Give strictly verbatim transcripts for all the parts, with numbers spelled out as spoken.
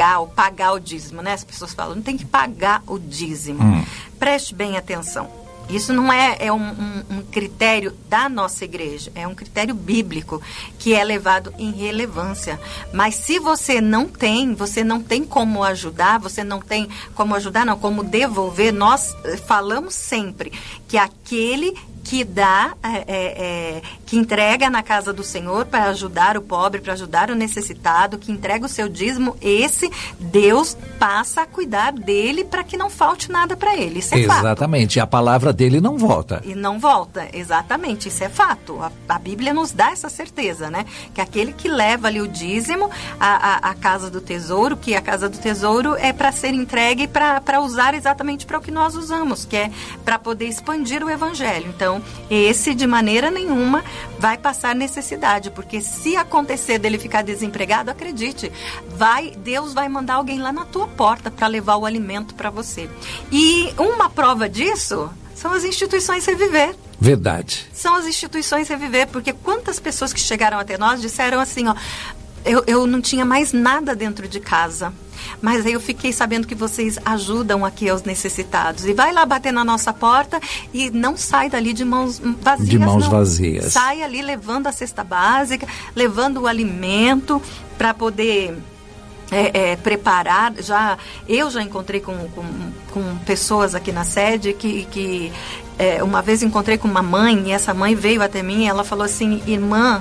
entregar ou pagar o dízimo, né? As pessoas falam, não tem que pagar o dízimo. Hum. Preste bem atenção. Isso não é, é um, um, um critério da nossa igreja, é um critério bíblico que é levado em relevância. Mas se você não tem, você não tem como ajudar, você não tem como ajudar, não, como devolver, nós falamos sempre que aquele que dá, é, é, que entrega na casa do Senhor para ajudar o pobre, para ajudar o necessitado, que entrega o seu dízimo, esse Deus passa a cuidar dele para que não falte nada para ele. Isso é fato. Exatamente, e a palavra dele não volta. E não volta, exatamente, isso é fato. A, a Bíblia nos dá essa certeza, né? Que aquele que leva ali o dízimo à, à, à casa do tesouro, que a casa do tesouro é para ser entregue para usar exatamente para o que nós usamos, que é para poder expandir o evangelho. Então, esse de maneira nenhuma vai passar necessidade, porque se acontecer dele ficar desempregado, acredite, vai, Deus vai mandar alguém lá na tua porta para levar o alimento para você. E uma prova disso são as instituições Reviver. Verdade. São as instituições Reviver, porque quantas pessoas que chegaram até nós disseram assim, ó, eu, eu não tinha mais nada dentro de casa, mas aí eu fiquei sabendo que vocês ajudam aqui aos necessitados. E vai lá bater na nossa porta e não sai dali de mãos vazias. De mãos não. vazias. Sai ali levando a cesta básica, levando o alimento para poder é, é, preparar. Já, eu já encontrei com, com, com pessoas aqui na sede que... que É, uma vez encontrei com uma mãe e essa mãe veio até mim e ela falou assim, irmã,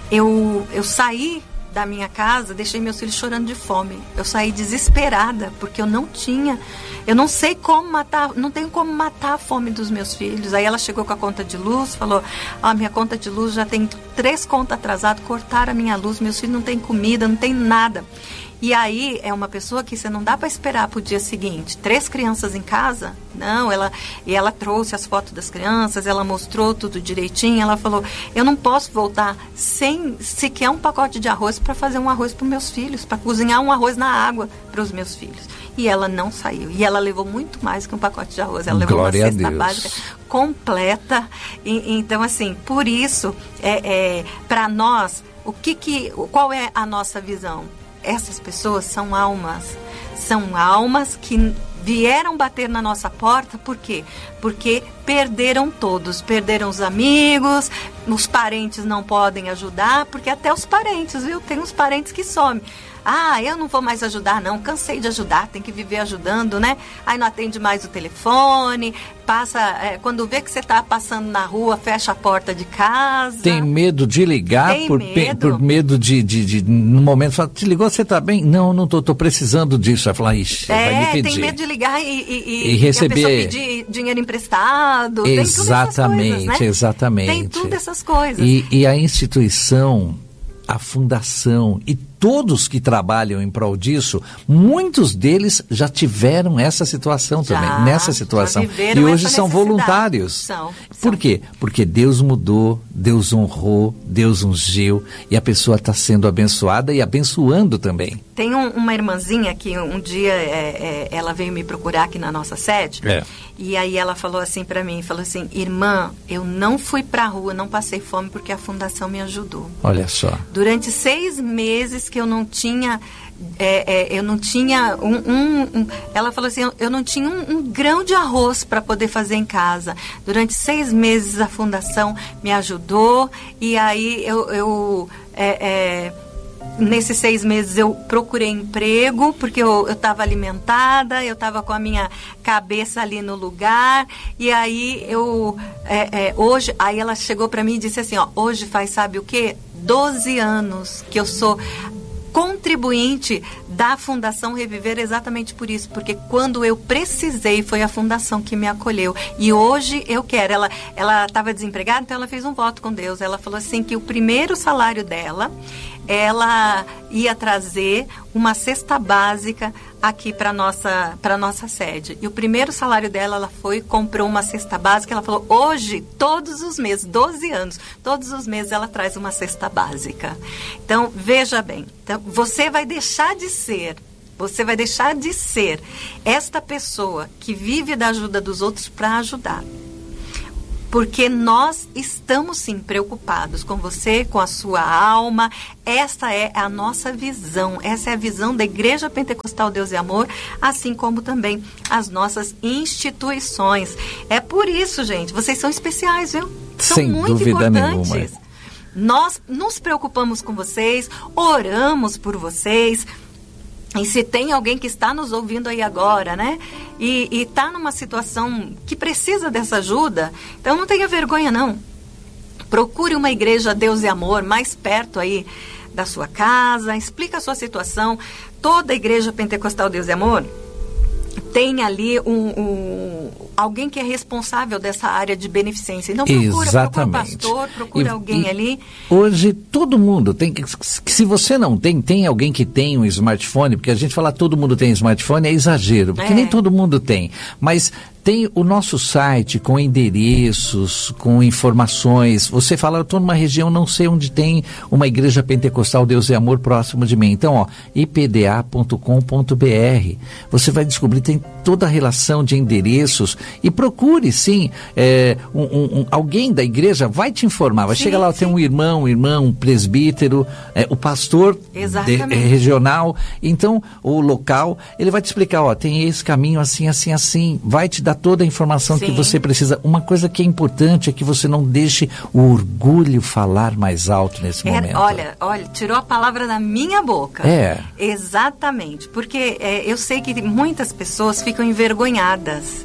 eu, eu saí da minha casa, deixei meus filhos chorando de fome. Eu saí desesperada, porque eu não tinha, eu não sei como matar, não tenho como matar a fome dos meus filhos. Aí ela chegou com a conta de luz, falou, ah, minha conta de luz já tem três contas atrasadas, cortaram a minha luz, meus filhos não têm comida, não tem nada. E aí é uma pessoa que você não dá para esperar para o dia seguinte. Três crianças em casa? Não, ela, e ela trouxe as fotos das crianças, ela mostrou tudo direitinho, ela falou, eu não posso voltar sem sequer um pacote de arroz para fazer um arroz para os meus filhos, para cozinhar um arroz na água para os meus filhos. E ela não saiu. E ela levou muito mais que um pacote de arroz. Ela levou Glória uma cesta básica completa. E, então, assim, por isso, é, é, para nós, o que que, qual é a nossa visão? Essas pessoas são almas, são almas que vieram bater na nossa porta, por quê? Porque perderam todos, perderam os amigos, os parentes não podem ajudar, porque até os parentes, viu? Tem uns parentes que somem. Ah, eu não vou mais ajudar não, cansei de ajudar, tem que viver ajudando, né? Aí não atende mais o telefone, passa, é, quando vê que você está passando na rua, fecha a porta de casa. Tem medo de ligar tem por medo, pe, por medo de, de, de, no momento, fala, te ligou, você está bem? Não, não estou, estou precisando disso. Vai falar, ixi, é, vai me pedir. Tem medo de ligar e, e, e, e receber. E a pessoa pedir dinheiro emprestado. Exatamente, tem todas essas coisas, né? exatamente. Tem tudo essas coisas. E, e a instituição, a fundação e todos que trabalham em prol disso, muitos deles já tiveram essa situação já, também, nessa situação. E hoje são voluntários. São, Por são. quê? Porque Deus mudou, Deus honrou, Deus ungiu e a pessoa está sendo abençoada e abençoando também. Tem um, uma irmãzinha que um dia é, é, ela veio me procurar aqui na nossa sede é. E aí ela falou assim para mim, falou assim, irmã, eu não fui para a rua, não passei fome porque a fundação me ajudou. Olha só. Durante seis meses que eu não tinha, é, é, eu não tinha um, um, um, ela falou assim, eu, eu não tinha um, um grão de arroz para poder fazer em casa. Durante seis meses a fundação me ajudou e aí eu, eu é, é, nesses seis meses eu procurei emprego, porque eu estava alimentada, eu estava com a minha cabeça ali no lugar, e aí eu, é, é, hoje, aí ela chegou para mim e disse assim, ó, hoje faz sabe o quê? doze anos que eu sou contribuinte da Fundação Reviver exatamente por isso, porque quando eu precisei foi a Fundação que me acolheu e hoje eu quero, ela ela estava desempregada, então ela fez um voto com Deus, ela falou assim que o primeiro salário dela, ela ia trazer uma cesta básica aqui para nossa para nossa sede. E o primeiro salário dela, ela foi comprou uma cesta básica. Ela falou: hoje, todos os meses, doze anos, todos os meses ela traz uma cesta básica. Então, veja bem, então, você vai deixar de ser, você vai deixar de ser esta pessoa que vive da ajuda dos outros para ajudar. porque nós estamos sim preocupados com você, com a sua alma. Esta é a nossa visão, essa é a visão da Igreja Pentecostal Deus e Amor, assim como também as nossas instituições. É por isso, gente, vocês são especiais, viu? São Sem muito dúvida importantes. nenhuma. Nós nos preocupamos com vocês, oramos por vocês. E se tem alguém que está nos ouvindo aí agora, né? E está numa situação que precisa dessa ajuda, então não tenha vergonha, não. Procure uma igreja Deus e Amor mais perto aí da sua casa, explica a sua situação. Toda igreja pentecostal Deus e Amor tem ali um, um, alguém que é responsável dessa área de beneficência. Então procura, procura um pastor, procura e, alguém e ali. Hoje todo mundo tem que, se você não tem, tem alguém que tem um smartphone, porque a gente fala todo mundo tem smartphone é exagero, porque é. nem todo mundo tem, mas tem o nosso site com endereços, com informações. Você fala, eu estou numa região, não sei onde tem uma igreja pentecostal Deus e Amor próximo de mim. Então, ó, i p d a ponto com ponto b r. Você vai descobrir, tem toda a relação de endereços e procure, sim, é, um, um, alguém da igreja vai te informar. Vai sim, chegar lá, sim. tem um irmão, um irmão, um presbítero, é, o pastor de, é, regional, então, o local, ele vai te explicar, ó, tem esse caminho assim, assim, assim, vai te dar toda a informação Sim. que você precisa. Uma coisa que é importante é que você não deixe o orgulho falar mais alto nesse é, momento. Olha, olha, tirou a palavra da minha boca. É. Exatamente, porque é, eu sei que muitas pessoas ficam envergonhadas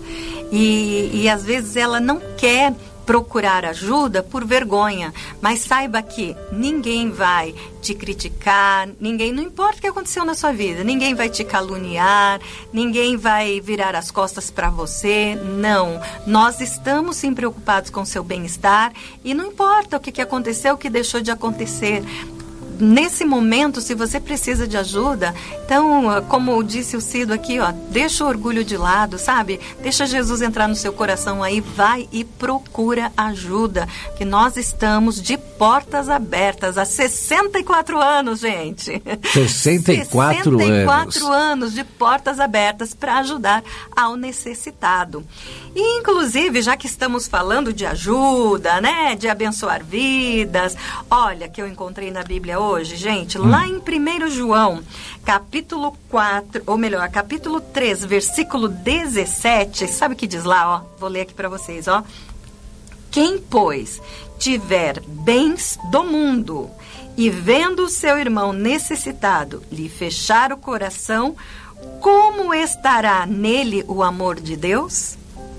e, e às vezes ela não quer procurar ajuda por vergonha, mas saiba que ninguém vai te criticar, ninguém, não importa o que aconteceu na sua vida, ninguém vai te caluniar, ninguém vai virar as costas para você, não. Nós estamos sim preocupados com o seu bem-estar e não importa o que, que aconteceu, o que deixou de acontecer. Nesse momento, se você precisa de ajuda, então, como disse o Cido aqui, ó, deixa o orgulho de lado, sabe? Deixa Jesus entrar no seu coração aí, vai e procura ajuda, que nós estamos de portas abertas há sessenta e quatro anos, gente. sessenta e quatro sessenta e quatro anos. anos de portas abertas para ajudar ao necessitado. E, inclusive, já que estamos falando de ajuda, né, de abençoar vidas, olha que eu encontrei na Bíblia hoje, gente, hum. lá em primeiro João, capítulo quatro, ou melhor, capítulo três, versículo dezessete, sabe o que diz lá, ó? Vou ler aqui para vocês, ó. Quem, pois, tiver bens do mundo e vendo o seu irmão necessitado lhe fechar o coração, como estará nele o amor de Deus?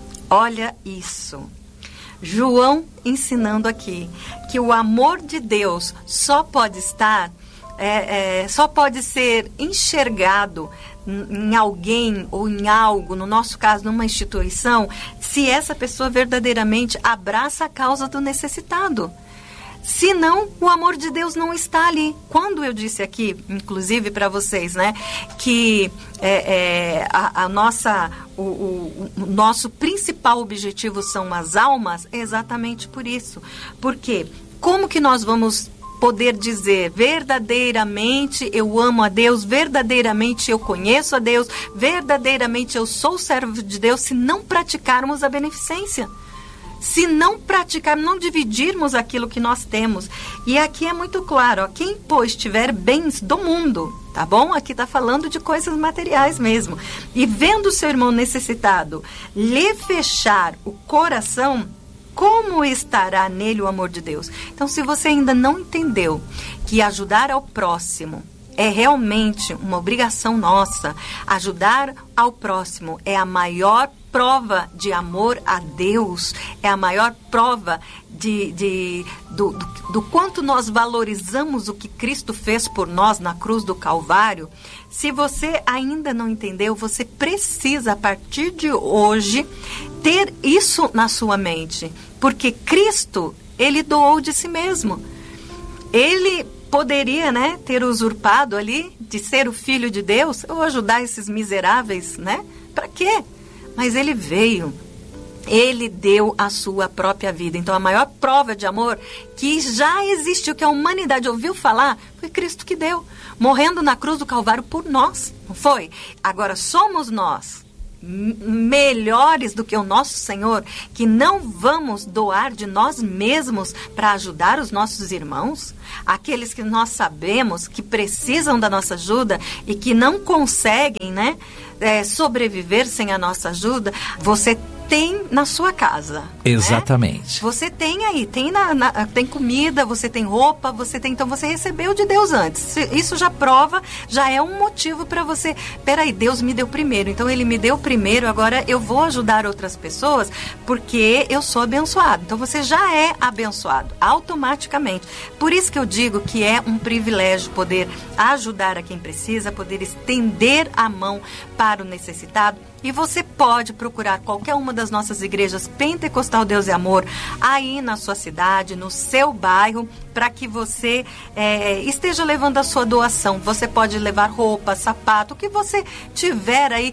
Olha isso. João ensinando aqui que o amor de Deus só pode estar, é, é, só pode ser enxergado em alguém ou em algo, no nosso caso, numa instituição, se essa pessoa verdadeiramente abraça a causa do necessitado. Senão, o amor de Deus não está ali. Quando eu disse aqui, inclusive para vocês, né, que é, é, a, a nossa, o, o, o nosso principal objetivo são as almas, é exatamente por isso. Porque como que nós vamos poder dizer verdadeiramente eu amo a Deus, verdadeiramente eu conheço a Deus, verdadeiramente eu sou servo de Deus, se não praticarmos a beneficência? Se não praticarmos, não dividirmos aquilo que nós temos. E aqui é muito claro, ó, quem, pois, tiver bens do mundo, tá bom? Aqui está falando de coisas materiais mesmo. E vendo o seu irmão necessitado lhe fechar o coração, como estará nele o amor de Deus? Então, se você ainda não entendeu que ajudar ao próximo é realmente uma obrigação nossa, ajudar ao próximo é a maior prova de amor a Deus, é a maior prova de, de, do, do, do quanto nós valorizamos o que Cristo fez por nós na cruz do Calvário. Se você ainda não entendeu, você precisa, a partir de hoje, ter isso na sua mente. Porque Cristo, Ele doou de si mesmo. Ele poderia, né, ter usurpado ali de ser o Filho de Deus ou ajudar esses miseráveis, né? Para quê? Mas Ele veio, Ele deu a sua própria vida. Então, a maior prova de amor que já existiu, que a humanidade ouviu falar, foi Cristo que deu, morrendo na cruz do Calvário por nós, não foi? Agora, somos nós melhores do que o nosso Senhor, que não vamos doar de nós mesmos para ajudar os nossos irmãos, aqueles que nós sabemos que precisam da nossa ajuda e que não conseguem, né, é, sobreviver sem a nossa ajuda. Você tem na sua casa. Exatamente. Né? Você tem aí, tem, na, na, tem comida, você tem roupa, você tem, então você recebeu de Deus antes. Isso já prova, já é um motivo para você, peraí, Deus me deu primeiro, então Ele me deu primeiro, agora eu vou ajudar outras pessoas porque eu sou abençoado. Então você já é abençoado, automaticamente. Por isso que eu digo que é um privilégio poder ajudar a quem precisa, poder estender a mão para o necessitado. E você pode procurar qualquer uma das nossas igrejas Pentecostal Deus e Amor aí na sua cidade, no seu bairro, para que você é, esteja levando a sua doação. Você pode levar roupa, sapato, o que você tiver aí,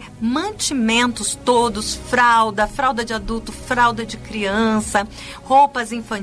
mantimentos todos, fralda, fralda de adulto, fralda de criança, roupas infantis,